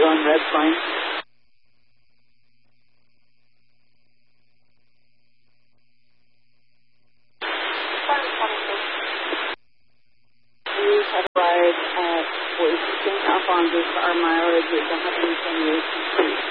on Red Plain. We have arrived at Washington, Alphonsus. Our mileage is 128.